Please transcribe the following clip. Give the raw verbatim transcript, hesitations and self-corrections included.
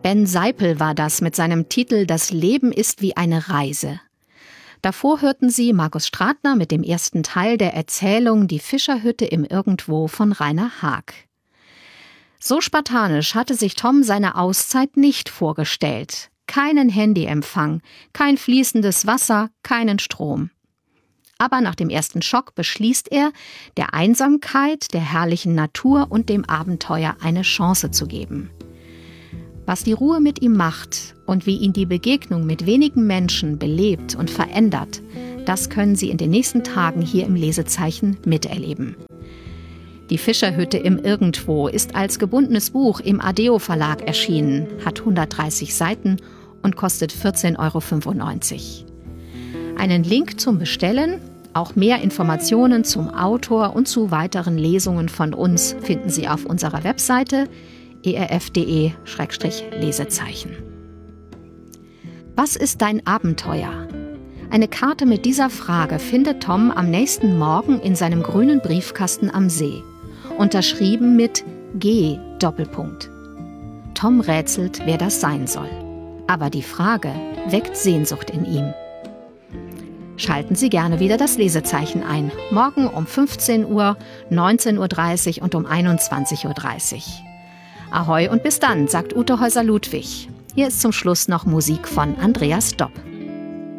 Ben Seipel war das mit seinem Titel »Das Leben ist wie eine Reise«. Davor hörten Sie Markus Stratner mit dem ersten Teil der Erzählung »Die Fischerhütte im Irgendwo« von Rainer Haag. So spartanisch hatte sich Tom seine Auszeit nicht vorgestellt. Keinen Handyempfang, kein fließendes Wasser, keinen Strom. Aber nach dem ersten Schock beschließt er, der Einsamkeit, der herrlichen Natur und dem Abenteuer eine Chance zu geben. Was die Ruhe mit ihm macht und wie ihn die Begegnung mit wenigen Menschen belebt und verändert, das können Sie in den nächsten Tagen hier im Lesezeichen miterleben. Die Fischerhütte im Irgendwo ist als gebundenes Buch im Adeo Verlag erschienen, hat hundertdreißig Seiten und kostet vierzehn Euro fünfundneunzig. Einen Link zum Bestellen, auch mehr Informationen zum Autor und zu weiteren Lesungen von uns finden Sie auf unserer Webseite e r f punkt d e Schrägstrich Lesezeichen. Was ist dein Abenteuer? Eine Karte mit dieser Frage findet Tom am nächsten Morgen in seinem grünen Briefkasten am See. Unterschrieben mit G Doppelpunkt. Tom rätselt, wer das sein soll. Aber die Frage weckt Sehnsucht in ihm. Schalten Sie gerne wieder das Lesezeichen ein. Morgen um fünfzehn Uhr, neunzehn Uhr dreißig und um einundzwanzig Uhr dreißig. Ahoi und bis dann, sagt Ute Häuser-Ludwig. Hier ist zum Schluss noch Musik von Andreas Dopp.